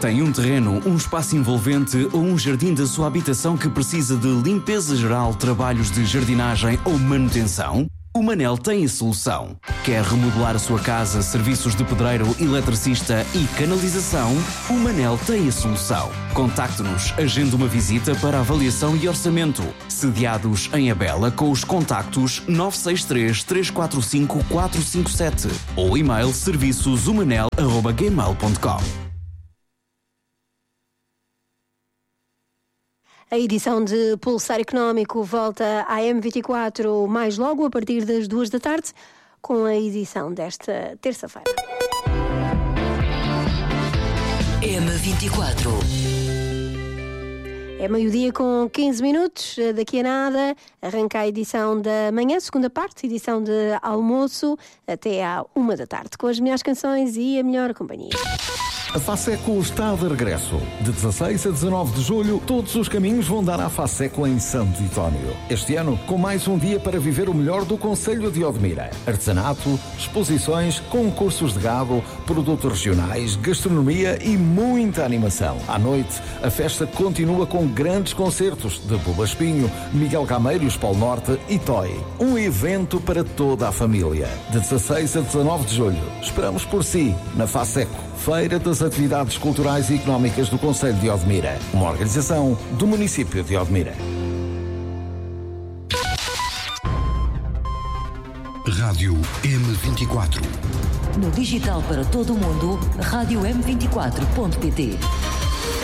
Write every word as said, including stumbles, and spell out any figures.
Tem um terreno, um espaço envolvente ou um jardim da sua habitação que precisa de limpeza geral, trabalhos de jardinagem ou manutenção? O Manel tem a solução. Quer remodelar a sua casa, serviços de pedreiro, eletricista e canalização? O Manel tem a solução. Contacte-nos, agende uma visita para avaliação e orçamento. Sediados em Abela com os contactos nove seis três, três quatro cinco, quatro cinco sete ou e-mail serviços umanel arroba gmail ponto com. A edição de Pulsar Económico volta à M vinte e quatro mais logo a partir das duas da tarde, com a edição desta terça-feira. M vinte e quatro. É meio-dia com quinze minutos, daqui a nada arranca a edição da manhã, segunda parte, edição de almoço, até à uma da tarde, com as melhores canções e a melhor companhia. A FASECO está de regresso. De dezasseis a dezanove de julho, todos os caminhos vão dar à FASECO em Santo António. Este ano, com mais um dia para viver o melhor do concelho de Odmira. Artesanato, exposições, concursos de gado, produtos regionais, gastronomia e muita animação. À noite, a festa continua com grandes concertos de Buba Espinho, Miguel Cameiros, Polo Norte e Toy. Um evento para toda a família. De dezasseis a dezanove de julho, esperamos por si na FASECO. Feira das Atividades Culturais e Económicas do Concelho de Odmira, uma organização do município de Odmira. Rádio M vinte e quatro. No digital para todo o mundo, rádio m vinte e quatro ponto pt.